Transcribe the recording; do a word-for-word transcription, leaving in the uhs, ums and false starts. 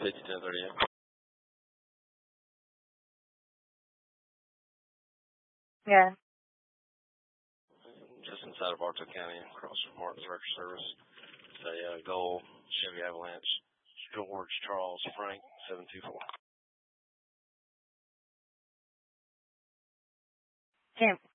fifty, ten thirty-eight. Yeah. Just inside of Bartow County, across from Martin's Record Service. It's a uh, Gold Chevy Avalanche. George Charles Frank, seven two four. Tim.